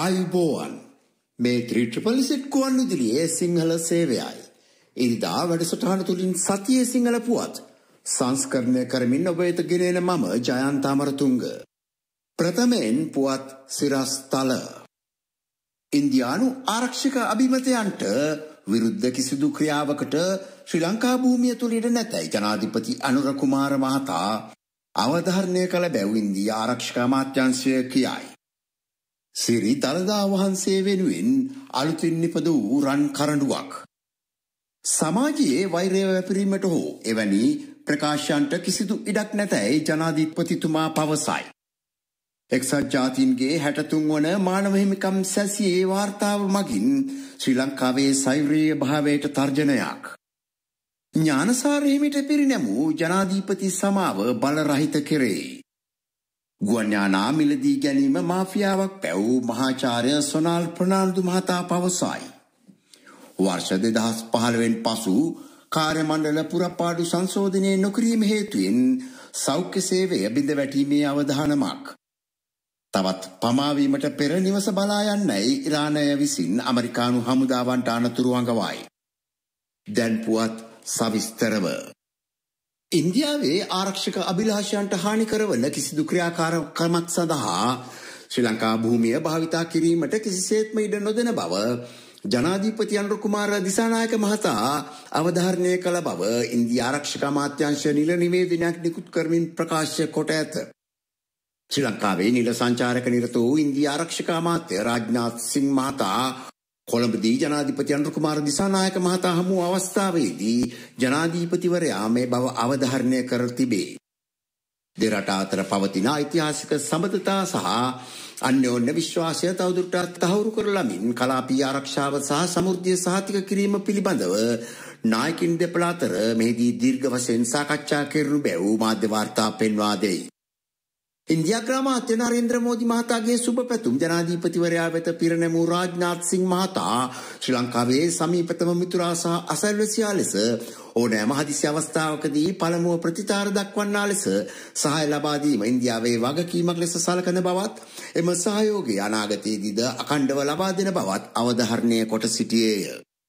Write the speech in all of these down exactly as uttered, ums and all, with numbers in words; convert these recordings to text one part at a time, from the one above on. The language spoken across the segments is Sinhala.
ආයුබෝවන් මේ ත්‍රී ට්‍රිපල් සෙට් ගුවන්විදුලියේ සිංහල සේවයයි. ඉරිදා වැඩසටහන තුලින් සතියේ සිංහල පුවත් සංස්කරණය කරමින් ඔබ වෙත ගෙනෙන මම ජයන්ත අමරතුංග. ප්‍රථමයෙන් පුවත් සිරස්තල. ඉන්දියානු ආරක්ෂක අභිමතයන්ට විරුද්ධ කිසිදු ක්‍රියාවකට ශ්‍රී ලංකා භූමිය තුල ඉඩ නැතයි ජනාධිපති අනුර කුමාර මහතා අවධාරණය කළ බැව් ඉන්දියා ආරක්ෂක අමාත්‍යාංශය කියයි. සිරි දළදා වහන්සේ වෙනුවෙන් අලුතින් නිපද වූ රන් කරඬුවක්. සමාජයේ වෛරය වැපිරීමට හෝ එවැනි ප්‍රකාශයන්ට කිසිදු ඉඩක් නැතැයි ජනාධිපතිතුමා පවසයි. එක්සත් ජාතීන්ගේ හැටතුන් වන මානව හිමිකම් සැසියේ වාර්තාව මගින් ශ්‍රී ලංකාවේ සෛරීය භාවයට තර්ජනයක්. ඥානසාර හිමිට පිරිනැමූ ජනාධිපති සමාව බලරහිත කෙරේ. ගුවන් යානා මිලදී ගැනීම මාෆියාවක් පැව් මහාචාර්ය සොනාල් ප්‍රනාන්දු මහතා පවසයි. වර්ෂ දෙදහස් පහළොවෙන් පසු කාර්ය මණ්ඩල පුරපාඩු සංශෝධනය නොකිරීම හේතුවෙන් සෞඛ්‍ය සේවය බිඳ වැටීමේ අවධානමක්. තවත් පමාවීමට පෙර නිවස බලා යන්නයි ඉරානය විසින් ඇමරිකානු හමුදාවන්ට අනතුරු අඟවයි. දැන් පුවත් සවිස්තරව. ඉන්දියාවේ ආරක්ෂක අභිලාෂයන්ට හානි කරවන කිසිදු ක්‍රියාකාරකමක් සඳහා ශ්‍රී ලංකා භූමිය භාවිතා කිරීමට කිසිසේත්ම ඉඩ නොදෙන බව ජනාධිපති අනුර කුමාර දිසානායක මහතා අවධාරණය කළ බව ඉන්දියා ආරක්ෂක අමාත්‍යාංශ නිල නිවේදනයක් නිකුත් කරමින් ප්‍රකාශ කොට ඇත. ශ්‍රී ලංකාවේ නිල සංචාරක නිරත වූ ඉන්දියා ආරක්ෂක අමාත්‍ය රාජ්නාත් සිං මහතා කොළඹදී ජනාධිපති අනුර කුමාර දිසානායක මහතා හමු අවස්ථාවේදී ජනාධිපතිවරයා මේ බව අවධාරණය කර තිබේ. දෙරට අතර පවතින ඓතිහාසික සම්බන්ධතා සහ අන්‍යෝන්‍ය විශ්වාසය තවදුරටත් තහවුරු කරලමින් කලාපීය ආරක්ෂාව සහ සමෘද්ධිය සහතික කිරීම පිළිබඳව නායකින් දෙපළ අතර මෙහිදී දීර්ඝ වශයෙන් සාකච්ඡා කෙරෙනු බැව් මාධ්‍ය වාර්තා පෙන්වා දෙයි. ඉන්දියා ග්‍රාමාත්‍ය නරේන්ද්‍ර මෝදි මහතාගේ සුබ පැතුම් ජනාධිපතිවරයා වෙත පිරිනැමූ රාජ්නාත් සිං මහතා ශ්‍රී ලංකාවේ සමීපතම මිතුරා සහ අසල්වැසියා ලෙස ඕනෑම හදිසි අවස්ථාවකදී පළමුව ප්‍රතිචාර දක්වන්නා ලෙස සහාය ලබා දීම ඉන්දියාවේ වගකීමක් ලෙස සලකන බවත් එම සහයෝගය අනාගතයේදීද අඛණ්ඩව ලබා දෙන බවත් අවධාරණය කොට සිටියේය.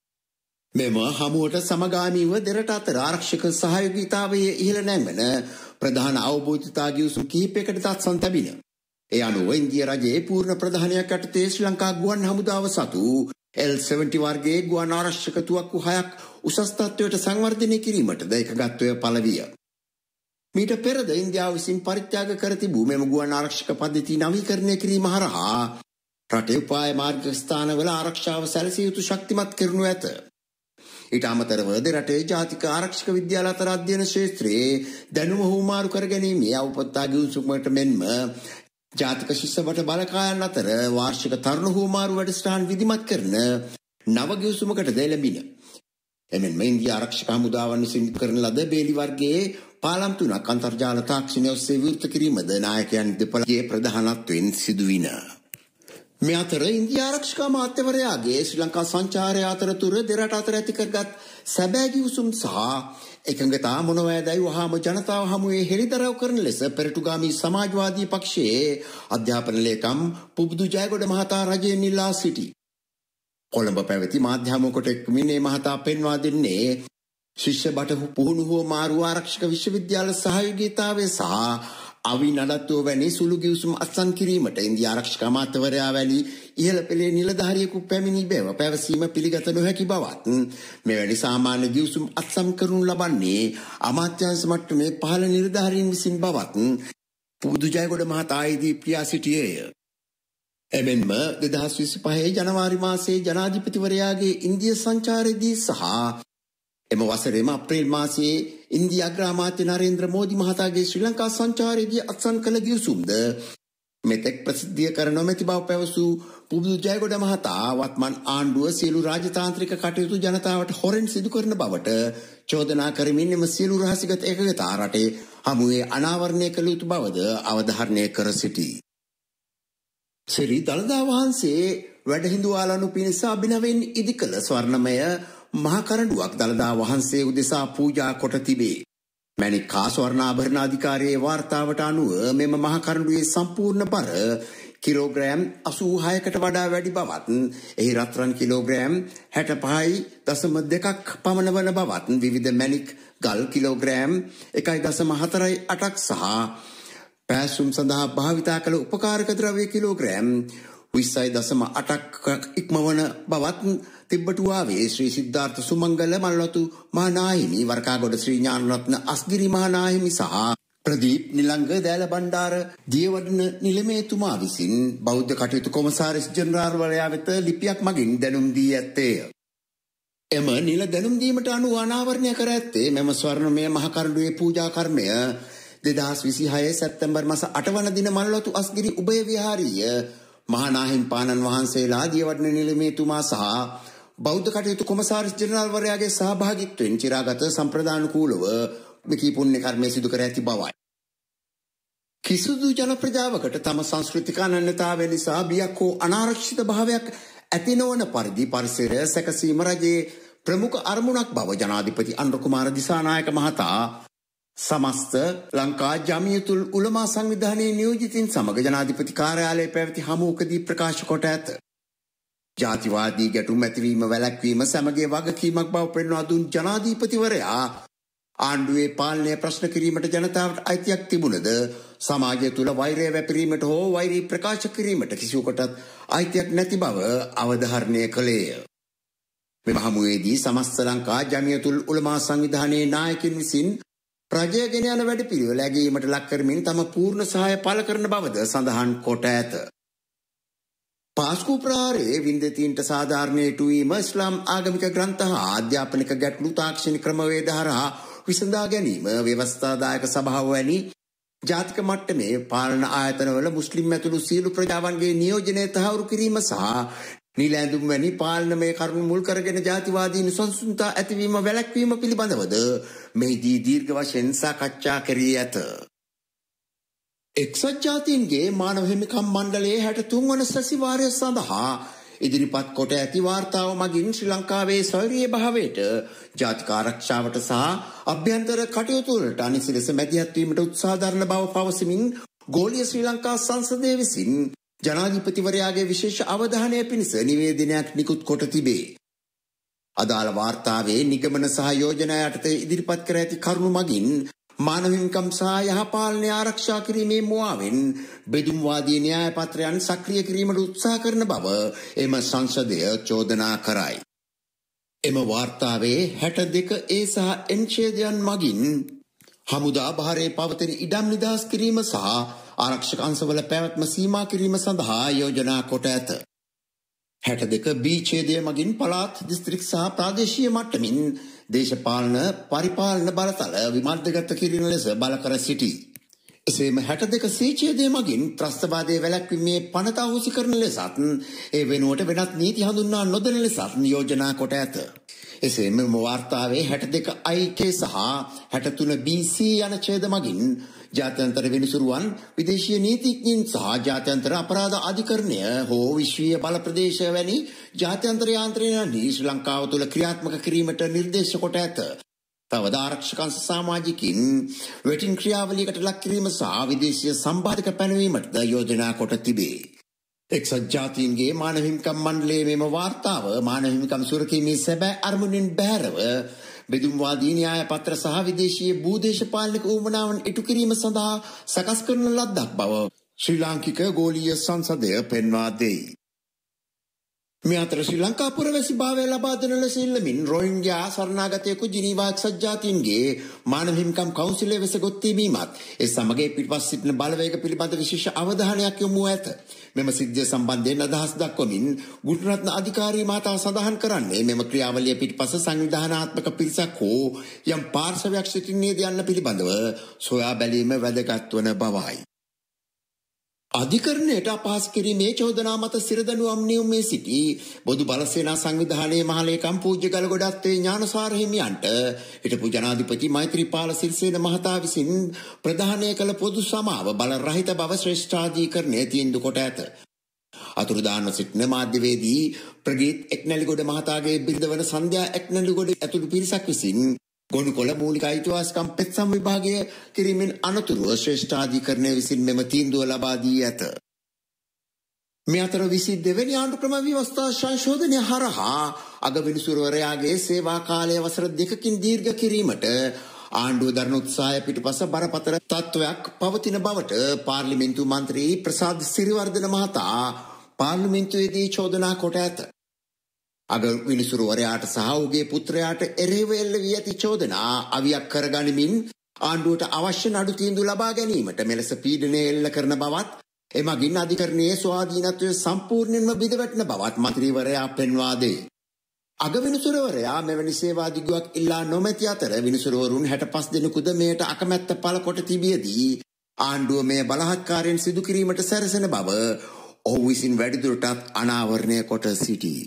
මෙම හමුවට සමගාමීව දෙරට අතර ආරක්ෂක සහයෝගීතාවයේ ඉහළ නැංවන ප්‍රධාන අවබෝධතා ගිවිසුම් කිහිපයකට තත්සන් තැබින. ඒ අනුව ඉන්දියා රජයේ පූර්ණ ප්‍රධානයක් යටතේ ශ්‍රී ලංකා ගුවන් හමුදාව සතු එල් සෙවන්ටි වර්ගයේ ගුවන් ආරක්ෂක තුවක්කු හයක් උසස් තත්ත්වයට සංවර්ධනය කිරීමටද එකගත්වය පළ විය. මීට පෙරද ඉන්දියාව විසින් පරිත්‍යාග කර තිබූ මෙම ගුවන් ආරක්ෂක පද්ධති නවීකරණය කිරීම හරහා රටේ උපාය මාර්ග ස්ථානවල ආරක්ෂාව සැලසිය යුතු ශක්තිමත් කරනු ඇත. ඊට අමතරව දෙරටේ ජාතික ආරක්ෂක විද්‍යාල අතර අධ්‍යයන ක්ෂේත්‍රයේ දැනුම හුවමාරු කර ගැනීමේ අවපත්තා ගිවිසුමට මෙන්ම ජාතික ශිෂ්‍යවට බලකායන් අතර වාර්ෂික තරුණ හුවමාරු වැඩසටහන් විධිමත් කරන නව ගිවිසුමකට දෙලැබින. එමෙන්ම ඉන්දියා ආරක්ෂක හමුදාවන් විසින් කරන ලද බේලි වර්ගයේ පාලම් තුනක් අන්තර්ජාල තාක්ෂණය ඔස්සේ විවෘත කිරීමද නායකයන් දෙපළගේ ප්‍රධානත්වයෙන් සිදුවින. මේ අතර ඉන්දියා ආරක්ෂක අමාත්‍යවරයාගේ ශ්‍රී ලංකා සංචාරය අතරතුර දෙරට අතර ඇති කරගත් සැබෑ ගිවිසුම් සහ එකඟතා මොනවැදයි වහාම ජනතාව හමුවේ හෙළිදරව් කරන ලෙස පෙරටුගාමී සමාජවාදී පක්ෂයේ අධ්‍යාපන ලේකම් පුබුදු ජයගොඩ මහතා රජයෙන් ඉල්ලා සිටි. කොළඹ පැවති මාධ්‍ය හමුවකට එක්වමින් මේ මහතා පෙන්වා දෙන්නේ ශිෂ්‍ය බට පුහුණු හෝ මාරු ආරක්ෂක විශ්වවිද්‍යාල සහයෝගීතාවය සහ අවි නඩත්තුව වැනි සුළු ගිවිසුම් අත්සන් කිරීමට ඉන්දියා ආරක්ෂක අමාත්‍යවරයා වැනි ඉහළ පෙළේ නිලධාරියෙකු පැමිණි බව පැවසීම පිළිගත නොහැකි බවත් මෙවැනි සාමාන්‍ය ගිවිසුම් අත්සන් කරනු ලබන්නේ අමාත්‍යාංශ මට්ටමේ පහළ නිලධාරීන් විසින් බවත් පුබුදු ජයගොඩ මහතා ආයේදී කියා සිටියේය. එමෙන්ම දෙදහස් විසිපහේ ජනවාරි මාසයේ ජනාධිපතිවරයාගේ ඉන්දියා සංචාරයේදී සහ එම වසරේම අප්‍රේල් මාසයේ ඉන්දියා ග්‍රාමාත්‍ය නරේන්ද්‍ර මෝදි මහතාගේ ශ්‍රී ලංකා සංචාරයේදී අත්සන් කළ ගිවිසුම්ද මෙතෙක් ප්‍රසිද්ධිය කර නොමැති බව පැවසූ පුබුදු ජයගොඩ මහතා වත්මන් ආණ්ඩුව සියලු රාජතාන්ත්‍රික කටයුතු ජනතාවට හොරෙන් සිදු කරන බවට චෝදනා කරමින් එම සියලු රහසිගත එකගතා රටේ හමුවේ අනාවරණය කළ යුතු බවද අවධාරණය කර සිටී. ශ්‍රී දළදා වහන්සේ වැඩහිඳුවාලනු පිණිස අභිනවයෙන් ඉදිකළ ස්වර්ණමය මහා කරඬුවක් දළදා වහන්සේ උදෙසා පූජා කොට තිබේ. මැණික් හා ස්වර්ණාභරණ අධිකාරියේ වාර්තාවට අනුව මෙම මහ කරඬුවේ සම්පූර්ණ බර කිලෝග්‍රෑම් අසූහයකට වඩා වැඩි බවත් එහි රත්රන් කිලෝග්‍රෑම් හැටපහයි දශම දෙකක් පමණ වන බවත් විවිධ මැණික් ගල් කිලෝග්‍රෑම් එකයි දශම හතරයි අටක් සහ පැසුම් සඳහා භාවිතා කළ උපකාරක ද්‍රව්‍ය කිලෝග්‍රෑම් විස්සයි දශම අටක් ඉක්මවන බවත් තිබ්බටුවාවේ ශ්‍රී සිද්ධාර්ථ සුමංගල මල්වතු මහානාහිමි වරකාගොඩ ශ්‍රී ඥානරත්න අස්ගිරි මහානාහිමි සහ ප්‍රදීප් නිලංග දෑල බණ්ඩාර දියවඩන නිලමේතුමා විසින් බෞද්ධ කටයුතු කොමසාරිස් ජෙනරාල්වරයා වෙත ලිපියක් මගින් දැනුම් දී ඇත්තේය. එම නිල දැනුම් දීමට අනුව අනාවරණය කර ඇත්තේ මෙම ස්වර්ණමය මහ කරඬුවේ පූජා කර්මය දෙදහස් විසිහය සැප්තැම්බර් මාස අට වන දින මල්වතු අස්ගිරි උභය විහාරීය මහානාහිමිපාණන් වහන්සේලා දියවඩන නිලමේතුමා සහ බෞද්ධ කටයුතු කොමසාරිස් ජෙනරාල්වරයාගේ සහභාගීත්වයෙන් චිරාගත සම්ප්‍රදානුකූලව මෙකී පුණ්‍ය කර්මය සිදු කර ඇති බවයි. කිසිදු ජන ප්‍රජාවකට තම සංස්කෘතික අනන්‍යතාවය නිසා බියක් හෝ අනාරක්ෂිත භාවයක් ඇති නොවන පරිදි පරිසරය සැකසීම රජයේ ප්‍රමුඛ අරමුණක් බව ජනාධිපති අනුර කුමාර දිසානායක මහතා සමස්ත ලංකා ජමියතුල් උලමා සංවිධානයේ නියෝජිතින් සමග ජනාධිපති කාර්යාලයේ පැවති හමුවකදී ප්‍රකාශ කොට ඇත. ජාතිවාදී ගැටුම් ඇතිවීම වැළැක්වීම සමගිය වගකීමක් බව පෙන්වා දුන් ජනාධිපතිවරයා ආණ්ඩුවේ පාලනය ප්‍රශ්න කිරීමට ජනතාවට අයිතියක් තිබුණද සමාජය තුළ වෛරය වැපිරීමට හෝ වෛරී ප්‍රකාශ කිරීමට කිසිවකටත් අයිතියක් නැති බව අවධාරණය කළේය. මෙම හමුවේදී සමස්ත ලංකා ජමියතුල් උලමා සංවිධානයේ නායකින් විසින් රජය ගෙන යන වැඩපිළිවෙල ඇගීමට ලක් කරමින් තම පූර්ණ සහාය පළ කරන බවද සඳහන් කොට ඇත. පාස්කු ප්‍රහාරයේ වින්දතීන්ට සාධාරණයට වීම ඉස්ලාම් ආගමික ග්‍රන්ථ හා අධ්‍යාපනික ගැටලු තාක්ෂණික ක්‍රමවේද හරහා විසඳා ගැනීම ව්‍යවස්ථාදායක සභාව වැනි ජාතික මට්ටමේ පාලන ආයතනවල මුස්ලිම් ඇතුළු සියලු ප්‍රජාවන්ගේ නියෝජනය තහවුරු කිරීම සහ නිලැඳුම් වැනි පාලනමය කරුණු මුල් කරගෙන ජාතිවාදී නිසංසුන්තා ඇතිවීම වැළැක්වීම පිළිබඳවද මෙහිදී දීර්ඝ වශයෙන් සාකච්ඡා කරී ඇත. එක්සත් ජාතීන්ගේ මානව හිමිකම් මණ්ඩලයේ හැටතුන් වන සැසිවාරය සඳහා ඉදිරිපත් කොට ඇති වාර්තාව මගින් ශ්‍රී ලංකාවේ ස්වෛරීය භාවයට ජාතික ආරක්ෂාවට සහ අභ්‍යන්තර කටයුතු වලට අනිසි ලෙස මැදිහත් වීමට උත්සාහ දරන බව පවසමින් ගෝලීය ශ්‍රී ලංකා සංසදය විසින් ජනාධිපතිවරයාගේ විශේෂ අවධානය පිණිස නිවේදනයක් නිකුත් කොට තිබේ. අදාළ වාර්තාවේ නිගමන සහ යෝජනා යටතේ ඉදිරිපත් කර ඇති කරුණු මගින් මානව හිමිකම් සහ යහපාලනය ආරක්ෂා කිරීමේ මුවාවෙන් බෙදුම්වාදී න්‍යාය පත්‍රයන් සක්‍රිය කිරීමට උත්සාහ කරන බව එම සංසදය චෝදනා කරයි. එම වාර්තාවේ හැට දෙක ඒ සහ එන් ඡේදයන් මගින් හමුදා භාරයේ පවතින ඉඩම් නිදහස් කිරීම සහ ආරක්ෂක අංශවල පැවැත්ම සීමා කිරීම සඳහා යෝජනා කොට ඇත. හැට දෙක බී ඡේදය මගින් පළාත් දිස්ත්‍රික් සහ ප්‍රාදේශීය මට්ටමින් දේශපාලන පරිපාලන බලතල විමර්ධගත කිරීම ලෙස බල කර සිටී. එසේම හැට දෙක සී ඡේදය මගින් ත්‍රස්තවාදයේ වැළැක්වීමේ පනත අහෝසි කරන ලෙසත් ඒ වෙනුවට වෙනත් නීති හඳුන්වා නොදෙන ලෙසත් යෝජනා කොට ඇත. එසේම මෙම වාර්තාවේ හැට දෙක අයි කේ සහ හැට තුන බී සී යන ඡේද මගින් ජාත්‍යන්තර විනිසුරුවන් විදේශීය නීතිඥයින් සහ ජාත්‍යන්තර අපරාධ අධිකරණය හෝ විශ්වීය බල ප්‍රදේශ වැනි ජාත්‍යන්තර යාන්ත්‍රණයන් ශ්‍රී ලංකාව තුළ ක්‍රියාත්මක කිරීමට නිර්දේශ කොට ඇත. තවද ආරක්ෂක අංශ සමාජිකින් වෙටින් ක්‍රියාවලියකට ලක් කිරීම සහ විදේශීය සම්බාධක පැනවීමටද යෝජනා කොට තිබේ. එක්සත් ජාතීන්ගේ මානව හිමිකම් මණ්ඩලයේ මෙම වාර්තාව මානව හිමිකම් සුරකීමේ සැබෑ අරමුණින් බැහැරව බෙදුම්වාදී න්‍යාය පත්‍ර සහ විදේශීය භූදේශපාලනික උවමනාවන් ඉටු කිරීම සඳහා සකස් කරන ලද්දක් බව ශ්‍රී ලාංකික ගෝලීය සංසදය පෙන්වා දෙයි. මේ අතර ශ්‍රී ලංකා පුරවැසි භාවය ලබා දෙන ලෙස ඉල්ලමින් රෝහිංග්‍යා සරණාගතයෙකු ජිනීවා එක්සත් ජාතීන්ගේ මානව හිමිකම් කවුන්සිලය වෙස ගොස් තිබීමත් ඒ සමග පිටපස් සිටින බලවේග පිළිබඳ විශේෂ අවධානයක් යොමු ඇත. මෙම සිද්ධිය සම්බන්ධයෙන් අදහස් දක්වමින් ගුණරත්න අධිකාරී මහතා සඳහන් කරන්නේ මෙම ක්‍රියාවලිය පිටපස සංවිධානාත්මක පිරිසක් හෝ යම් පාර්ශවයක් සිටින්නේද යන්න පිළිබඳව සොයා බැලීම වැදගත් වන බවයි. අධිකරණයට අපහාස කිරීමේ චෝදනා මත සිරදඬුවම් නියමයේ සිටි බොදු බලසේනා සංවිධානයේ මහලේකම් පූජ්‍ය ගලගොඩත්තේ ඥානසාර හිමියන්ට හිටපු ජනාධිපති මෛත්‍රීපාල සිරිසේන මහතා විසින් ප්‍රදානය කළ පොදු සමාව බල රහිත බව ශ්‍රේෂ්ඨාධිකරණය තීන්දුව කොට ඇත. අතුරුදාන්ව සිටින මාධ්‍යවේදී ප්‍රගීත් එක්නැලිගොඩ මහතාගේ බිරිඳ වන සන්ධ්‍යා එක්නැලිගොඩ ඇතුළු පිරිසක් විසින් ගොනුකොළ මූලික අයිතිවාසිකම් පෙත්සම් විභාගය කිරීමෙන් අනතුරුව ශ්‍රේෂ්ඨාධිකරණය විසින් මෙම තීන්දුව ලබා දී ඇත. මේ අතර විසි දෙවැනි ආණ්ඩු ක්‍රම ව්‍යවස්ථා සංශෝධනය හරහා අගවිනිසුරුවරයාගේ සේවා කාලය වසර දෙකකින් දීර්ඝ කිරීමට ආණ්ඩුව දරන උත්සාහය පිටුපස බරපතල තත්ත්වයක් පවතින බවට පාර්ලිමේන්තු මන්ත්‍රී ප්‍රසාද් සිරිවර්ධන මහතා පාර්ලිමේන්තුවේදී චෝදනා කොට ඇත. අගවිනිසුරුවරයාට සහ ඔහුගේ පුත්‍රයාට එරෙහිව එල්ල වී ඇති චෝදනා අවියක් කරගනිමින් ආණ්ඩුවට අවශ්‍ය නඩු තීන්දුව ලබා ගැනීමට මෙලෙස පීඩනය එල්ල කරන බවත් එමගින් අධිකරණයේ ස්වාධීනත්වය සම්පූර්ණයෙන්ම බිඳවැටෙන බවත් මන්ත්‍රීවරයා පෙන්වා දෙයි. අගවිනිසුරුවරයා මෙවැනි සේවා දිගුවක් ඉල්ලා නොමැති අතර විනිසුරුවරුන් හැට පහ දෙනෙකුද මෙයට අකමැත්ත පළ කොට තිබියදී ආණ්ඩුව මේ බලහත්කාරයෙන් සිදු කිරීමට සැරසෙන බව ඔහු විසින් වැඩිදුරටත් අනාවරණය කොට සිටී.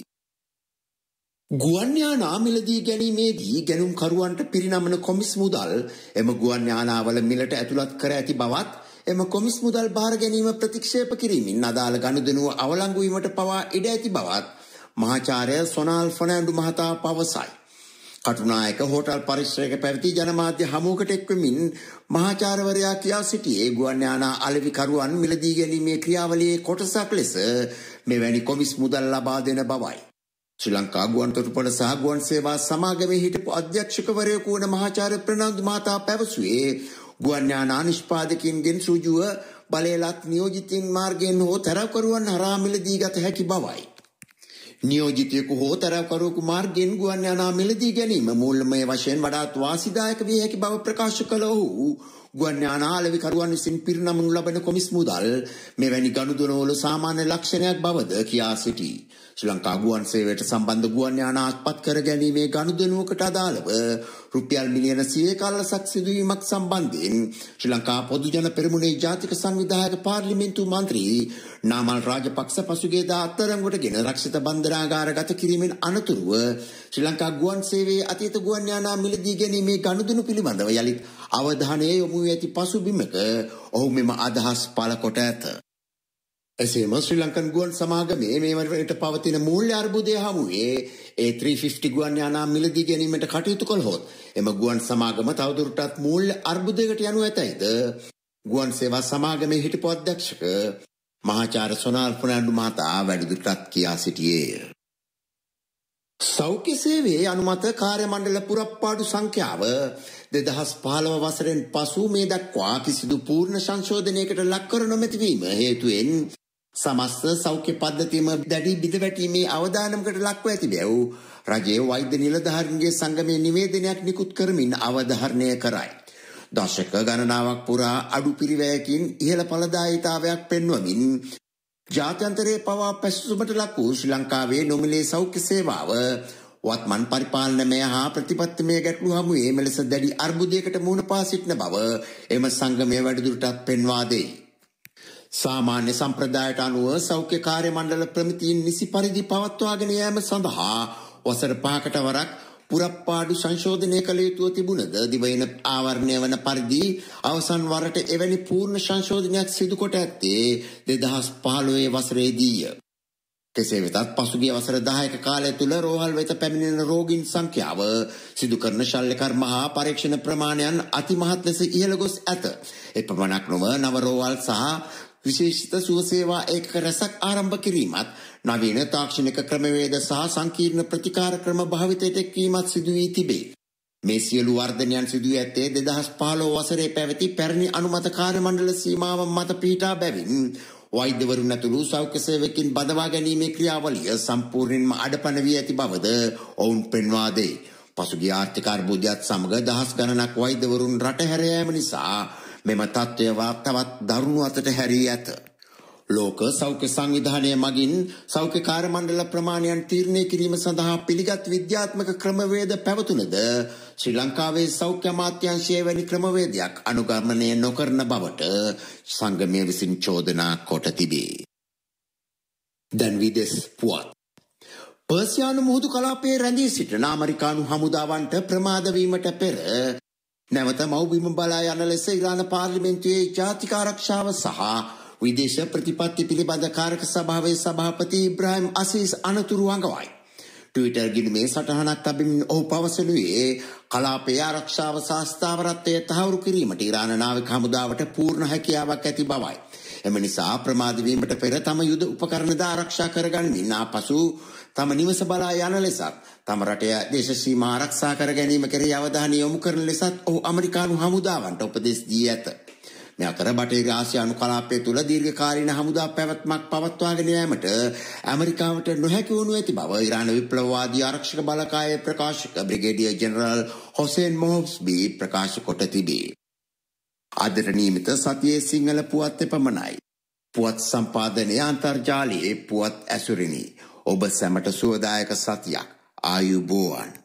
ගුවන් යානා මිලදී ගැනීමේදී ගැනුම්කරුවන්ට පිරිනමන කොමිස් මුදල් එම ගුවන් යානාවල මිලට ඇතුළත් කර ඇති බවත් එම කොමිස් මුදල් බාර ගැනීම ප්‍රතික්ෂේප කිරීමෙන් අදාළ ගනුදෙනුව අවලංගු වීමට පවා ඉඩ ඇති බවත් මහාචාර්ය සොනාල් ෆර්නෑන්ඩු මහතා පවසයි. කටුනායක හෝටල් පරිශ්‍රයක පැවති ජනමාධ්‍ය හමුවකට එක්වමින් මහාචාර්යවරයා කියා සිටියේ ගුවන් යානා අලෙවිකරුවන් මිලදී ගැනීමේ ක්‍රියාවලියේ කොටසක් ලෙස මෙවැනි කොමිස් මුදල් ලබා දෙන බවයි. ශ්‍රී ලංකා ගුවන් තොටුපළ සහ ගුවන් සේවා සමාගමේ හිටපු අධ්‍යක්ෂකවරයෙකු වන මහාචාර්ය ප්‍රනාන්දු මහතා පැවසුවේ ගුවන් යානා නිෂ්පාදකයන්ගෙන් සෘජුව බලයලත් නියෝජිතින් මාර්ගයෙන් හෝ තරවකරුවන් හරහා මිලදී ගත හැකි බවයි. නියෝජිතයෙකු හෝ තරවකරුවෙකු මාර්ගයෙන් ගුවන් යානා මිලදී ගැනීම මූල්‍යමය වශයෙන් වඩාත් වාසිදායක විය හැකි බව ප්‍රකාශ කළ ඔහු ගුවන් යානා අලෙවිකරුවන් විසින් පිරිනමනු ලබන කොමිස් මුදල් මෙවැනි ගනුදෙනුවල සාමාන්‍ය ලක්ෂණයක් බවද කියා සිටී. ශ්‍රී ලංකා ගුවන් සේවයට සම්බන්ධ ගුවන් යානා අත්පත් කර ගැනීමේ ගනුදෙනුවකට අදාළව රුපියල් මිලියන සියයක අල්ලසක් සිදුවීමක් සම්බන්ධයෙන් ශ්‍රී ලංකා පොදුජන පෙරමුණේ ජාතික සංවිධායක පාර්ලිමේන්තු මන්ත්‍රී නාමල් රාජපක්ෂ පසුගියදා අත්අඩංගුවටගෙන රක්ෂිත බන්ධනාගාරගත කිරීමෙන් අනතුරුව ශ්‍රී ලංකා ගුවන් සේවයේ අතීත ගුවන් යානා මිලදී ගැනීමේ ගනුදෙනු පිළිබඳව යලිත් අවධානය යොමු වී ඇති පසුබිමක ඔහු මෙම අදහස් පළ කොට ඇත. එසේම ශ්‍රී ලංකන් ගුවන් සමාගමේ මේ වනවිට පවතින මූල්‍ය අර්බුදය හමුවේ ඒ ත්‍රීස් ෆිෆ්ටි ගුවන් යානා මිලදී ගැනීමට කටයුතු කළහොත් එම ගුවන් සමාගම තවදුරටත් මූල්‍ය අර්බුදයකට යනු ඇතැයිද ගුවන් සේවා සමාගමේ හිටපු අධ්‍යක්ෂක මහාචාර්ය සොනාල් ෆර්නෑන්ඩු මහතා වැඩිදුරටත් කියා සිටියේය. සෞඛ්‍ය සේවයේ අනුමත කාර්ය මණ්ඩල පුරප්පාඩු සංඛ්‍යාව දෙදහස් පහළොව වසරෙන් පසු මේ දක්වා කිසිදු පූර්ණ සංශෝධනයකට ලක් කර නොමැති වීම හේතුවෙන් සමස්ත සෞඛ්‍ය පද්ධතියම දැඩි බිඳවැටීමේ අවදානමකට ලක්ව ඇති බැව් රජයේ වෛද්‍ය නිලධාරීන්ගේ සංගමයේ නිවේදනයක් නිකුත් කරමින් අවධාරණය කරයි. දශක ගණනාවක් පුරා අඩු පිරිවැයකින් ඉහළ ඵලදායීතාවයක් පෙන්වමින් ජාත්‍යන්තරයේ පවා පැසසුමට ලක් වූ ශ්‍රී ලංකාවේ නොමිලේ සෞඛ්‍ය සේවාව වත්මන් පරිපාලනමය හා ප්‍රතිපත්තිමය ගැටලු හමුවේ මෙලෙස දැඩි අර්බුදයකට මුහුණ පා සිටින බව එම සංගමය වැඩිදුරටත් පෙන්වා දෙයි. සාමාන්‍ය සම්ප්‍රදායට අනුව සෞඛ්‍ය කාර්ය මණ්ඩල ප්‍රමිතීන් නිසි පරිදි පවත්වාගෙන යාම සඳහා වසර පහකට වරක් පුරප්පාඩු සංශෝධනය කළ යුතුව තිබුණද දිවයින ආවරණය වන පරිදි අවසන් වරට එවැනි පූර්ණ සංශෝධනයක් සිදු කොට ඇත්තේ දෙදහස් පහළොව වසරේදීය. කෙසේ වෙතත් පසුගිය වසර දහයක කාලය තුළ රෝහල් වෙත පැමිණෙන රෝගීන් සංඛ්‍යාව සිදු කරන ශල්‍ය කර්ම හා පරීක්ෂණ ප්‍රමාණයන් අතිමහත් ලෙස ඉහළ ගොස් ඇත. එපමණක් නොව නව රෝහල් සහ විශේෂිත සුව සේවා ඒකක රැසක් ආරම්භ කිරීමත් නවීන තාක්ෂණික ක්‍රමවේද සහ සංකීර්ණ ප්‍රතිකාර ක්‍රම භාවිතයට එක්වීමත් සිදු වී තිබේ. මේ සියලු වර්ධනයන් සිදු ඇත්තේ දෙදහස් පහළොව වසරේ පැවති පැරණි අනුමත කාර්ය මණ්ඩල සීමාව මත පිහිටා බැවින් වෛද්‍යවරුන් ඇතුළු සෞඛ්‍ය සේවකින් බඳවා ගැනීමේ ක්‍රියාවලිය සම්පූර්ණයෙන්ම අඩපණ වී ඇති බවද ඔවුන් පෙන්වා දෙයි. පසුගිය ආර්ථික අර්බුදයත් සමග දහස් ගණනක් වෛද්‍යවරුන් රට හැර යාම නිසා මෙම තත්ත්වය තවත් දරුණු අතට හැරී ඇත. ලෝක සෞඛ්‍ය සංවිධානය මගින් සෞඛ්‍ය කාර්ය මණ්ඩල ප්‍රමාණයන් තීරණය කිරීම සඳහා පිළිගත් විද්‍යාත්මක ක්‍රමවේද පැවතුනද ශ්‍රී ලංකාවේ සෞඛ්‍ය අමාත්‍යාංශයේ වැනි ක්‍රමවේදයක් අනුගමනය නොකරන බවට සංගමය විසින් චෝදනා කොට තිබේ. දැන් විදෙස් පුවත්. පර්සියානු මුහුදු කලාපයේ රැඳී සිටින ඇමරිකානු හමුදාවන්ට ප්‍රමාද වීමට පෙර නැවත මව්බිම බලා යන ලෙස ඉරාන පාර්ලිමේන්තුවේ ජාතික ආරක්ෂාව සහ විදේශ ප්‍රතිපත්ති පිළිබඳ කාරක සභාවේ සභාපති ඉබ්‍රාහිම් අසීස් අනතුරු අඟවයි. ට්විටර් ගිණුමේ සටහනක් තබමින් ඔහු පවසනුයේ කලාපයේ ආරක්ෂාව සහ ස්ථාවරත්වය තහවුරු කිරීමට ඉරාන නාවික හමුදාවට පූර්ණ හැකියාවක් ඇති බවයි. එම නිසා ප්‍රමාද වීමට පෙර තම යුද උපකරණ ආරක්ෂා කරගනිමින් ආපසු තම නිවස බලා යන ලෙසත් තම රටේ දේශ සීමා ආරක්ෂා කර ගැනීම කෙරෙහි අවධානය යොමු කරන ලෙසත් ඔහු ඇමරිකානු හමුදාවන්ට උපදෙස් දී ඇත. මේ අතර බටහිර ආසියානු කලාපය තුළ දීර්ඝකාලීන හමුදා පැවැත්මක් පවත්වාගෙන යාමට ඇමරිකාවට නොහැකි වනු ඇති බව ඉරාන විප්ලවවාදී ආරක්ෂක බලකායේ ප්‍රකාශක බ්‍රිගේඩියර් ජෙනරල් හොසේන් මොහ්බී ප්‍රකාශ කොට තිබේ. අදට නියමිත සතියේ සිංහල පුවත් එපමණයි. පුවත් සම්පාදනය අන්තර්ජාලයේ පුවත් ඇසුරිනි. ඔබ සැමට සුවදායක සතියක්. ආයුබෝවන්.